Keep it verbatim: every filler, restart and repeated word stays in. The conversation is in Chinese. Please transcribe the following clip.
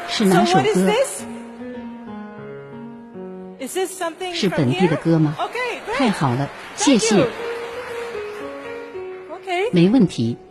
是哪首歌？是本地的歌吗？太好了，谢谢。没问题。